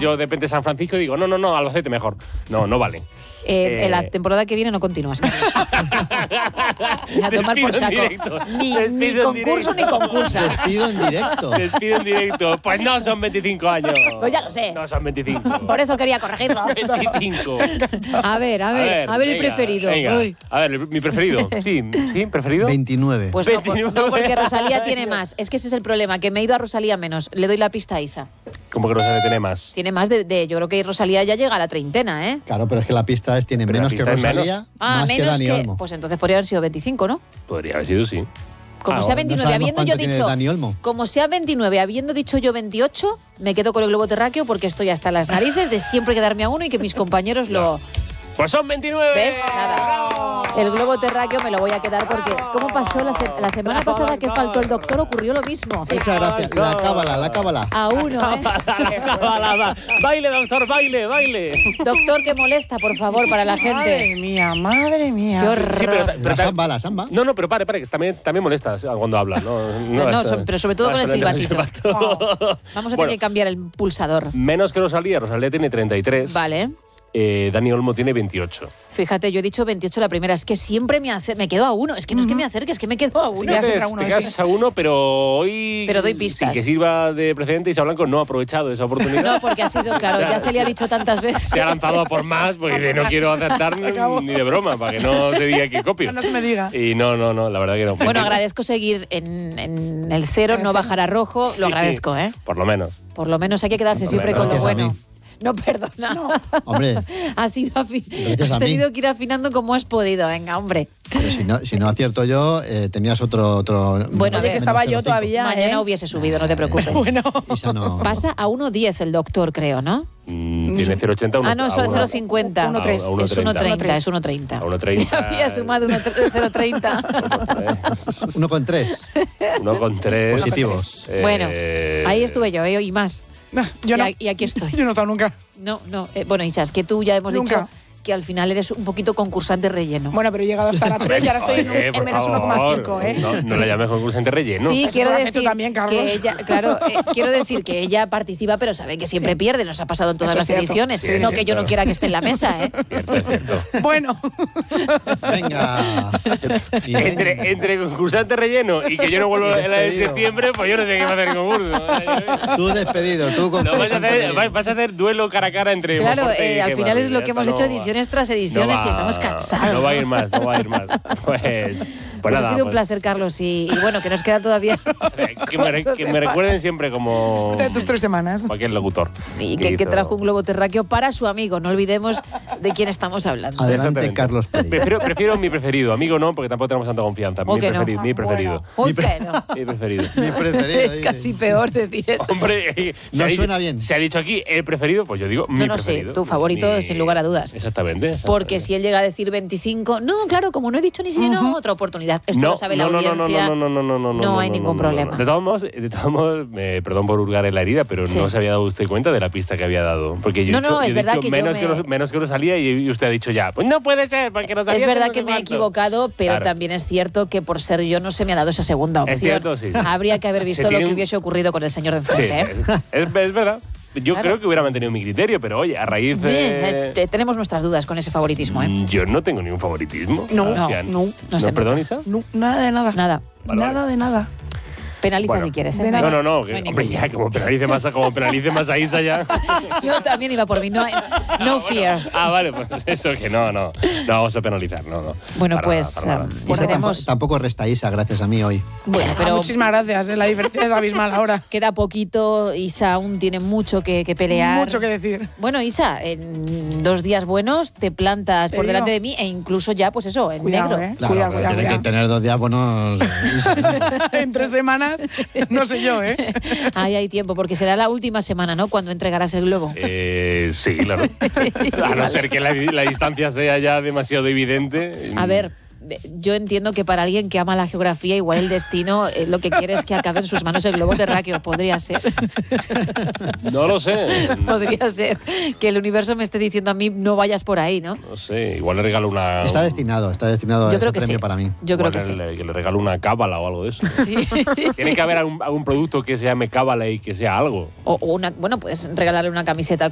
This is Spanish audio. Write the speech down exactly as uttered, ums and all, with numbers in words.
yo de repente San Francisco y digo, no, no, no, Albacete mejor. No, no vale. Eh, Eh, en la temporada que viene no continúas. A tomar por saco. Ni, ni concurso ni concursa. Despido en directo. Despido en directo. Pues no son veinticinco años. Pues ya lo sé. No son veinticinco. Por eso quería corregirlo. veinticinco. A ver, a ver, a ver el venga, preferido. venga. Uy. A ver, mi preferido. Sí, sí, preferido. veintinueve. Pues no, veintinueve. no, porque Rosalía tiene más. Es que ese es el problema, que me he ido a Rosalía menos. Le doy la pista a Isa. ¿Cómo que no se tiene más? Tiene más de, de... Yo creo que Rosalía ya llega a la treintena, ¿eh? Claro, pero es que la pista es tiene Pero menos la que pista es Rosalía, menos. Ah, más que menos Dani que... Olmo. Pues entonces podría haber sido veinticinco, ¿no? Podría haber sido, sí. Como Ah, sea no veintinueve, sabemos habiendo yo cuánto tiene dicho... Dani Olmo. Como sea veintinueve, habiendo dicho yo veintiocho, me quedo con el globo terráqueo porque estoy hasta las narices de siempre quedarme a uno y que mis compañeros lo... Pues son veintinueve. ¿Ves? Nada. El globo terráqueo me lo voy a quedar porque... ¿Cómo pasó la, se- la semana pasada que faltó el doctor? Ocurrió lo mismo. Muchas gracias. La cábala, la cábala. A uno, ¿eh? Baile, doctor, baile, baile. Doctor, que molesta, por favor, para la gente. Madre mía, madre mía. Qué horror. Sí, pero, pero La ta- samba, la samba. No, no, pero pare, pare, que también, también molesta cuando habla. No, No, no, es, so- pero sobre todo no, con el suena silbatito. silbato. Vamos a tener Bueno, que cambiar el pulsador. menos que Rosalía. Rosalía tiene treinta y tres. Vale. Eh, Dani Olmo tiene veintiocho. Fíjate, yo he dicho veintiocho la primera. Es que siempre me hace, me quedo a uno. Es que no es que me acerque, es que me quedo a uno. Ya Te, siempre a uno, te quedas sí. a uno, pero hoy... Pero doy pistas. Sin que sirva de precedente, Isa Blanco no ha aprovechado esa oportunidad. No, porque ha sido, claro, ya se le ha dicho tantas veces. Se ha lanzado a por más, porque de no quiero acertar ni, ni de broma, para que no se diga que copio. No, no se me diga. Y no, no, no, la verdad que no. Bueno, agradezco seguir en, en el cero, no bajar a rojo. Lo Sí, agradezco, ¿eh? Por lo menos. Por lo menos hay que quedarse siempre con lo Gracias a bueno. mí. No, perdona. Hombre, Ha sido afi- Gracias a Has mí. tenido que ir afinando como has podido. Venga, hombre. pero si no, si no acierto yo, eh, tenías otro... otro Bueno, a Oye, ver, que estaba yo menos cero coma cinco. todavía, Mañana ¿eh? hubiese subido, no te preocupes. Bueno. Isa no. Pasa a uno diez el doctor, creo, ¿no? Mm, tiene cero coma ochenta. Ah, no, eso es cero coma cincuenta. uno tres. A uno Es uno treinta. treinta, es uno treinta. A uno treinta. Había sumado uno cero coma treinta. Uno con tres. Uno con tres. Positivos. Eh, Bueno, ahí estuve yo, ¿eh? Y más. No, yo y, no. a- y aquí estoy. Yo no he estado nunca. No, no. eh, bueno, Isa, es que tú ya hemos Nunca. dicho que al final eres un poquito concursante relleno. Bueno, pero he llegado hasta la tres y ahora estoy en, un- Oye, en por menos uno coma cinco, favor, ¿eh? No, no la llames concursante relleno. Sí, Eso quiero lo has hecho decir también, Carlos. que ella, claro, eh, quiero decir que ella participa, pero sabe que siempre Sí. pierde. Nos ha pasado en todas Eso las es cierto. ediciones. Sí, no sí, que yo no claro. quiera que esté en la mesa, ¿eh? Cierto, es cierto. Bueno. Venga. Y venga. Entre, entre concursante relleno y que yo no vuelvo Y a la de despedido. septiembre, pues yo no sé qué va a hacer el concurso. Tú despedido, tú con No, vas, a hacer, vas- vas a hacer duelo cara a cara entre Claro, Monforte y eh, al Gemma, final es lo ya que hemos está, hecho no va. ediciones tras ediciones No y va, estamos cansados. No va a ir más, no va a ir más. Pues, pues Pues nada, ha sido un pues, placer, Carlos, y, y bueno, que nos queda todavía. eh, Que me, re- que me recuerden siempre como De tus tres semanas. cualquier locutor. Y que, que hizo- trajo un globo terráqueo para su amigo. No olvidemos de quién estamos hablando. Adelante, Exactamente. Carlos Pérez. Prefiero, prefiero mi preferido, amigo no, porque tampoco tenemos tanta confianza. ¿O Mi, que no? preferido, mi preferido. Uy, que no. Mi preferido. Mi preferido. Es dice. casi peor decir eso. Hombre, eh, se No ha dicho- suena bien. Se ha dicho aquí el preferido, pues yo digo mi No, no, sí, preferido. tu favorito, Mi- sin lugar a dudas. Exactamente. Porque si él llega a decir veinticinco, no, claro, como no he dicho ni si no, otra oportunidad. Esto no, lo sabe no, la no, no, audiencia. no, no, no, no, no, no, No hay ningún problema. De todos modos, de todos modos me- perdón por hurgar en la herida, pero Sí. no se había dado usted cuenta de la pista que había dado. Porque yo No, he no, dicho- es yo he verdad dicho que yo menos, me- que no, menos que no salía y usted ha dicho ya, pues no puede ser, porque no sabía. Es verdad no que sé me he cuánto. equivocado, pero Claro. también es cierto que por ser yo no se me ha dado esa segunda opción. Es cierto, sí. Habría que haber Se visto lo tiene que un- hubiese ocurrido con el señor de Sí, enfrente. ¿eh? es, es- es verdad. Yo Claro. creo que hubiera mantenido mi criterio, pero oye, a raíz Bien, de... eh, te- tenemos nuestras dudas con ese favoritismo, ¿eh? Mm, Yo no tengo ningún favoritismo. No, Sebastián. no, no ¿No, se perdón, nota. Isa? No, nada de nada. Nada. Vale, nada vale. de nada. Penaliza Bueno, si quieres, ¿eh? de No hay- No, no, no, que, no hay hombre, ningún- ya, como penalice más, a- como penalice más a Isa ya. Yo también iba por mí, no, hay- no fear. Ah, vale, pues eso que no, no. No vamos a penalizar, no, no. Bueno, Para pues, nada, para nada. um, Isa tampoco, tenemos- tampoco resta Isa, gracias a mí hoy. Bueno, Ah, pero muchísimas gracias, ¿eh? La diferencia es abismal ahora. queda poquito. Isa aún tiene mucho que, que pelear. Mucho que decir. Bueno, Isa, en dos días buenos te plantas Te por digo. delante de mí e incluso ya, pues eso, en Cuidado, negro. ¿eh? Claro, Cuidado, pero cuidado, tiene que cuidado. tener dos días buenos. Isa. En tres semanas, no sé yo, ¿eh? Ahí hay tiempo, porque será la última semana, ¿no? Cuando entregarás el globo. Eh, sí, claro. A no ser que la, la distancia sea ya demasiado evidente. A ver, de- yo entiendo que para alguien que ama la geografía, igual el destino eh, lo que quiere es que acabe en sus manos el globo terráqueo. Podría ser. No lo sé. Podría ser que el universo me esté diciendo a mí no vayas por ahí, ¿no? No sé, igual le regalo una. Está destinado, está destinado a Yo ese creo que premio sí. para mí. Yo creo igual que sí. le, que le regalo una cábala o algo de eso. Sí. Tiene que haber algún, algún producto que se llame cábala y que sea algo. O, o una, bueno, puedes regalarle una camiseta